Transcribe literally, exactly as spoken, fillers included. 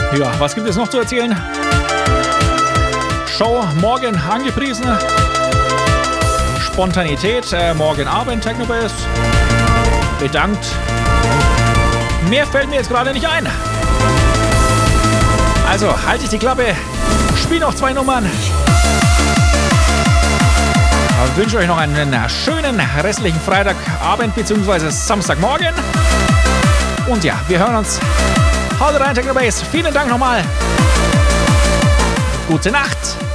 Ja, was gibt es noch zu erzählen? Show morgen angepriesen. Spontanität, äh, morgen Abend Technobass. Bedankt. Mehr fällt mir jetzt gerade nicht ein. Also, halte ich die Klappe. Spiel noch zwei Nummern. Ich wünsche euch noch einen schönen restlichen Freitagabend bzw. Samstagmorgen. Und ja, wir hören uns. Haut rein, Technobass. Vielen Dank nochmal. Gute Nacht.